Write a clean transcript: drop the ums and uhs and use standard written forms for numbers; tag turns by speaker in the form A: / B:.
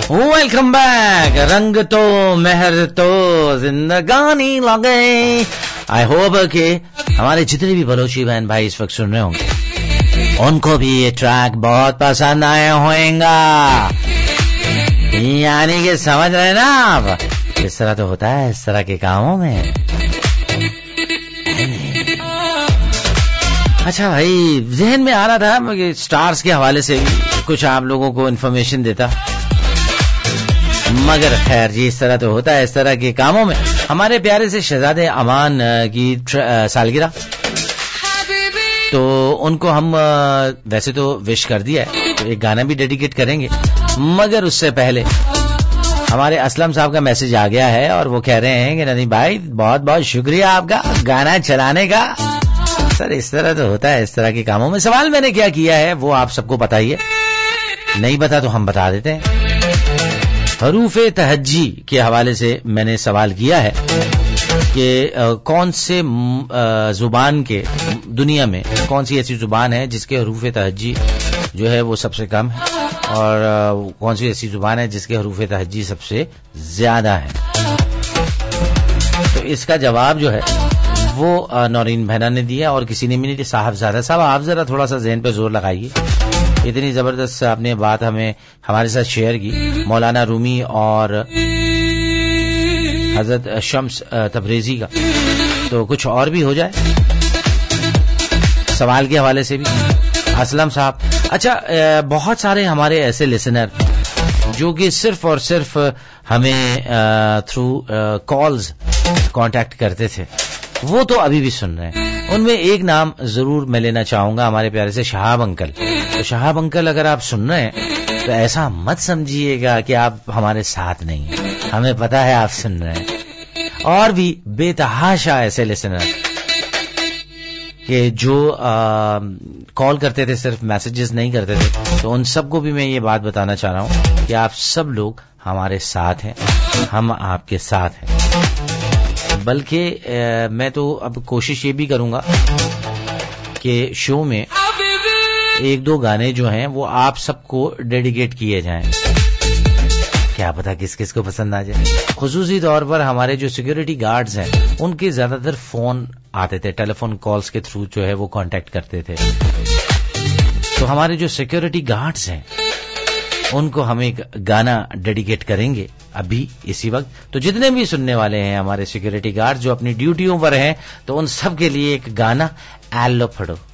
A: Welcome back. रंग तो मेहर तो जिंदगानी लगे. आई होप कि हमारे जितने भी बलोची बहन भाई इस वक्त सुन रहे होंगे उनको भी ये ट्रैक बहुत पसंद आया होगा. यानी कि समझ रहे ना आप, इस तरह तो होता है इस तरह के कामों में. अच्छा भाई, जहन में आ रहा था कि स्टार्स के हवाले से कुछ आप लोगों को इन्फॉर्मेशन देता, मगर खैर जी इस तरह तो होता है इस तरह के कामों में. हमारे प्यारे से शहजादे अमान की सालगिरह, तो उनको हम वैसे तो विश कर दिया है, तो एक गाना भी डेडिकेट करेंगे, मगर उससे पहले हमारे असलम साहब का मैसेज आ गया है और वो कह रहे हैं कि नदीम भाई बहुत बहुत शुक्रिया आपका गाना चलाने का. सर इस तरह तो होता है इस तरह के कामों में. सवाल मैंने क्या किया है वो आप सबको पता ही है, नहीं पता तो हम बता देते हैं. हरूफे तहज्जी के हवाले से मैंने सवाल किया है कि कौन से जुबान के दुनिया में कौन सी ऐसी जुबान है जिसके हरूफे तहज्जी जो है वो सबसे कम है, और कौन सी ऐसी जुबान है जिसके हरूफे तहज्जी सबसे ज्यादा है. तो इसका जवाब जो है वो नौरीन बहना ने दिया और किसी ने भी नहीं. साहबजादा साहब आप जरा थोड़ा सा ज़हन पे जोर लगाइए. इतनी जबरदस्त आपने बात हमारे साथ शेयर की मौलाना रूमी और हजरत शम्स तबरेजी का, तो कुछ और भी हो जाए सवाल के हवाले से भी. असलम साहब, अच्छा बहुत सारे हमारे ऐसे लिसनर जो कि सिर्फ और सिर्फ हमें थ्रू कॉल्स कांटेक्ट करते थे, वो तो अभी भी सुन रहे हैं. उनमें एक नाम जरूर मैं लेना चाहूंगा, हमारे प्यारे से शहाब अंकल. तो शहाब अंकल अगर आप सुन रहे हैं तो ऐसा मत समझिएगा कि आप हमारे साथ नहीं हैं, हमें पता है आप सुन रहे हैं. और भी बेतहाशा ऐसे लिसनर कि जो कॉल करते थे सिर्फ मैसेजेस नहीं करते थे, तो उन सबको भी मैं ये बात बताना चाह रहा हूं कि आप सब लोग हमारे साथ हैं, हम आपके साथ हैं. बल्कि मैं तो अब कोशिश ये भी करूंगा कि शो में एक दो गाने जो हैं वो आप सबको डेडिकेट किए जाएं. क्या पता किस किस को पसंद आ जाए. खुसूसी तौर पर हमारे जो सिक्योरिटी गार्ड्स हैं उनके ज्यादातर फोन आते थे, टेलीफोन कॉल्स के थ्रू जो है वो कांटेक्ट करते थे. तो हमारे जो सिक्योरिटी गार्ड्स हैं उनको हम एक गाना डेडिकेट करेंगे अभी इसी वक्त. तो जितने भी सुनने वाले हैं हमारे सिक्योरिटी गार्ड जो अपनी ड्यूटियों पर हैं, तो उन सब के लिए एक गाना एलो फड़ो.